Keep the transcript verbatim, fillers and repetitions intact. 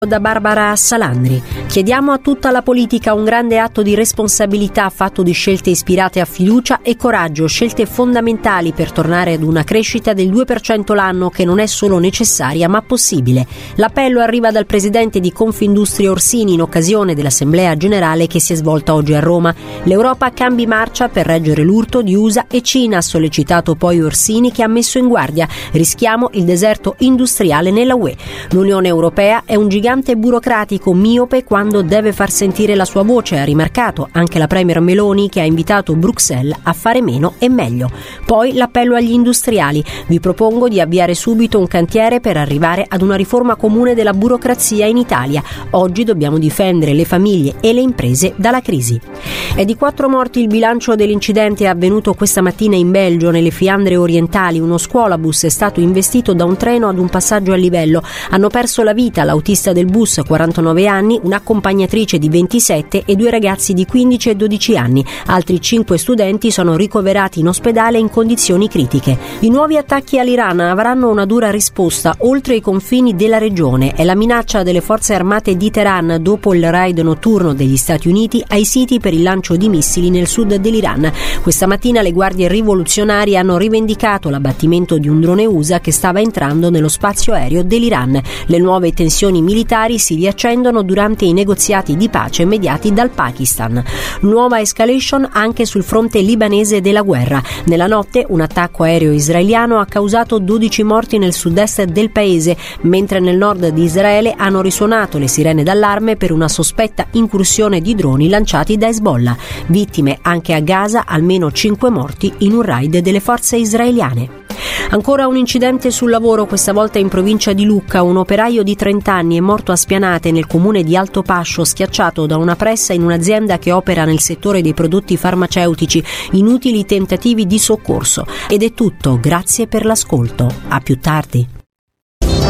Da Barbara Salandri. Chiediamo a tutta la politica un grande atto di responsabilità fatto di scelte ispirate a fiducia e coraggio, scelte fondamentali per tornare ad una crescita del due per cento l'anno che non è solo necessaria ma possibile. L'appello arriva dal presidente di Confindustria Orsini in occasione dell'Assemblea Generale che si è svolta oggi a Roma. L'Europa cambi marcia per reggere l'urto di U S A e Cina, ha sollecitato poi Orsini, che ha messo in guardia: rischiamo il deserto industriale nella U E. L'Unione Europea è un gigante burocratico miope quando deve far sentire la sua voce, ha rimarcato anche la premier Meloni, che ha invitato Bruxelles a fare meno e meglio. Poi l'appello agli industriali: vi propongo di avviare subito un cantiere per arrivare ad una riforma comune della burocrazia in Italia. Oggi dobbiamo difendere le famiglie e le imprese dalla crisi. È di quattro morti il bilancio dell'incidente avvenuto questa mattina in Belgio, nelle Fiandre orientali. Uno scuolabus è stato investito da un treno ad un passaggio a livello. Hanno perso la vita l'autista del bus, quarantanove anni, un'accompagnatrice di ventisette e due ragazzi di quindici e dodici anni. Altri cinque studenti sono ricoverati in ospedale in condizioni critiche. I nuovi attacchi all'Iran avranno una dura risposta oltre i confini della regione. È la minaccia delle forze armate di Teheran dopo il raid notturno degli Stati Uniti ai siti per il lancio di missili nel sud dell'Iran. Questa mattina le guardie rivoluzionarie hanno rivendicato l'abbattimento di un drone U S A che stava entrando nello spazio aereo dell'Iran. Le nuove tensioni militari si riaccendono durante i negoziati di pace mediati dal Pakistan. Nuova escalation anche sul fronte libanese della guerra. Nella notte un attacco aereo israeliano ha causato dodici morti nel sud-est del paese, mentre nel nord di Israele hanno risuonato le sirene d'allarme per una sospetta incursione di droni lanciati da Hezbollah. Vittime anche a Gaza, almeno cinque morti in un raid delle forze israeliane. Ancora un incidente sul lavoro, questa volta in provincia di Lucca. Un operaio di trenta anni è morto a Spianate, nel comune di Altopascio, schiacciato da una pressa in un'azienda che opera nel settore dei prodotti farmaceutici. Inutili tentativi di soccorso. Ed è tutto, grazie per l'ascolto. A più tardi.